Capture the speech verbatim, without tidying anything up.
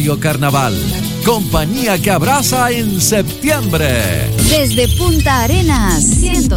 Radio Carnaval, compañía que abraza en septiembre. Desde Punta Arenas, ciento